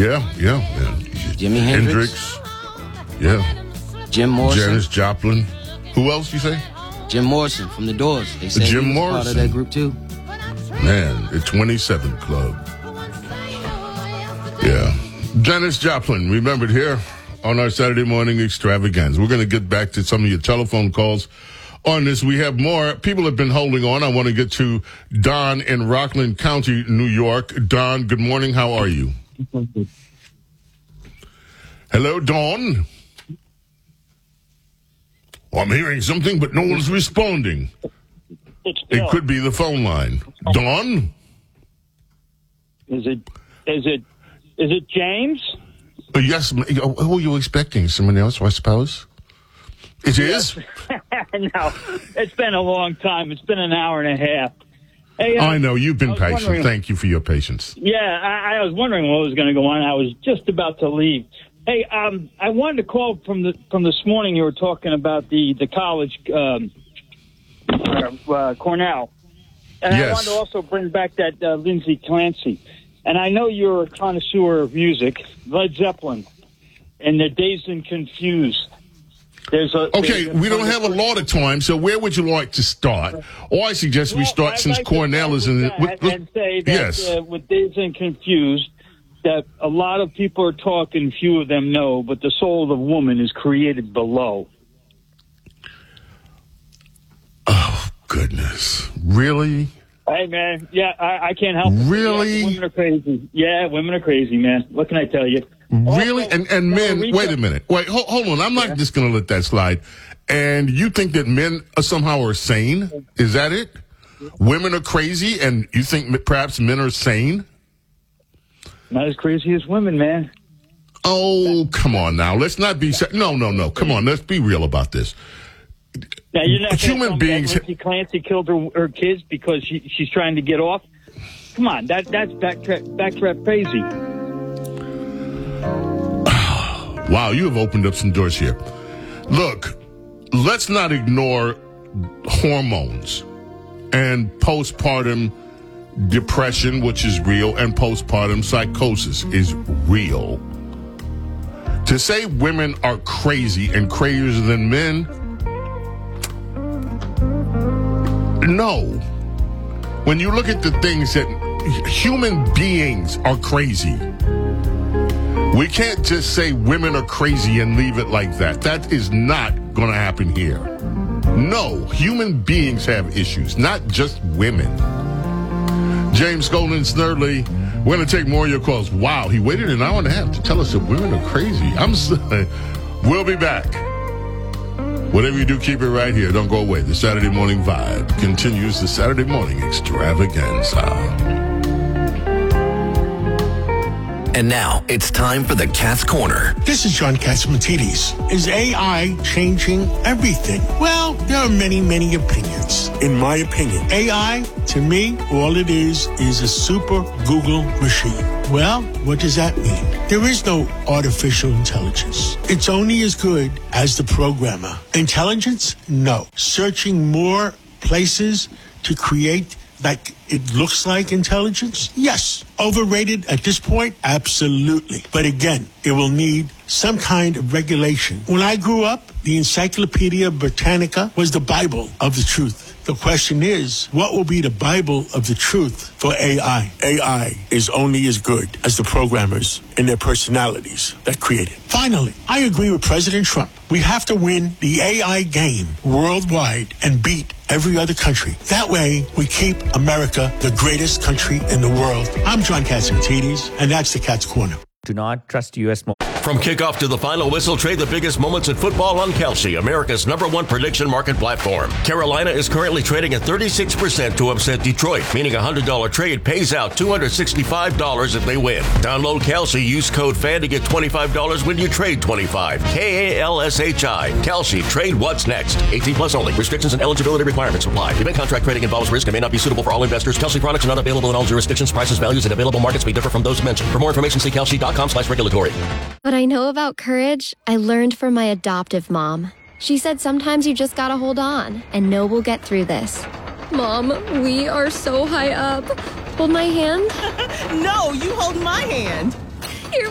Yeah, man. Jimi Hendrix. Yeah. Jim Morrison. Janis Joplin. Who else you say? Jim Morrison from The Doors. They say Jim he was Morrison. part of that group too. Man, the 27th Club. Yeah. Janis Joplin, remembered here on our Saturday morning extravaganza. We're going to get back to some of your telephone calls on this. We have more. People have been holding on. I want to get to Don in Rockland County, New York. Don, good morning. How are you? Hello, Don. I'm hearing something, but no one's responding. It could be the phone line. Don? Is it James? Yes. Who are you expecting? Someone else, I suppose? It is? No, it's been a long time. It's been an hour and a half. Hey, I know. You've been patient. Thank you for your patience. Yeah, I was wondering what was going to go on. I was just about to leave. Hey, I wanted to call from this morning. You were talking about the college, Cornell. And yes. I wanted to also bring back that Lindsay Clancy. And I know you're a connoisseur of music, Led Zeppelin, and the Dazed and Confused. We don't have a lot of time, so where would you like to start? Or I suggest we start since Cornell is in it. And say that with Dazed and Confused, that a lot of people are talking, few of them know, but the soul of the woman is created below. Oh, goodness. Really? Hey, man, yeah, I can't help it. Really? Yeah, women are crazy. Yeah, women are crazy, man. What can I tell you? Really? Also, and men, wait a minute. Wait, hold on. I'm not just going to let that slide. And you think that men somehow are sane? Is that it? Women are crazy, and you think perhaps men are sane? Not as crazy as women, man. Oh, come on now. Let's not be... No. Come on. Let's be real about this. Now, you're not human beings. Lindsay Clancy killed her kids because she's trying to get off. Come on, that's backtrap crazy. Wow, you have opened up some doors here. Look, let's not ignore hormones and postpartum depression, which is real, and postpartum psychosis is real. To say women are crazy and crazier than men, no. When you look at the things that human beings are crazy, we can't just say women are crazy and leave it like that. That is not going to happen here. No, human beings have issues, not just women. James Golden Snerdley, we're going to take more of your calls. Wow, he waited an hour and a half to tell us that women are crazy. I'm sorry. We'll be back. Whatever you do, keep it right here. Don't go away. The Saturday Morning Vibe continues the Saturday Morning Extravaganza. And now it's time for the Cat's Corner. This is John Catsimatidis. Is AI changing everything? Well, there are many, many opinions. In my opinion, AI, to me, all it is a super Google machine. Well, what does that mean? There is no artificial intelligence. It's only as good as the programmer. Intelligence? No. Searching more places to create like it looks like intelligence? Yes. Overrated at this point? Absolutely. But again, it will need some kind of regulation. When I grew up, the Encyclopedia Britannica was the Bible of the truth. The question is, what will be the Bible of the truth for AI? AI is only as good as the programmers and their personalities that create it. Finally, I agree with President Trump. We have to win the AI game worldwide and beat every other country. That way, we keep America the greatest country in the world. I'm John Catsimatidis, and that's the Cat's Corner. Do not trust U.S. From kickoff to the final whistle, trade the biggest moments in football on Kalshi, America's #1 prediction market platform. Carolina is currently trading at 36% to upset Detroit, meaning a $100 trade pays out $265 if they win. Download Kalshi, use code FAN to get $25 when you trade $25. KALSHI. Kalshi, trade what's next. 18 plus only. Restrictions and eligibility requirements apply. Event contract trading involves risk and may not be suitable for all investors. Kalshi products are not available in all jurisdictions. Prices, values, and available markets may differ from those mentioned. For more information, see kalshi.com/regulatory. What I know about courage, I learned from my adoptive mom. She said sometimes you just gotta hold on and know we'll get through this. Mom, we are so high up. Hold my hand? No, you hold my hand.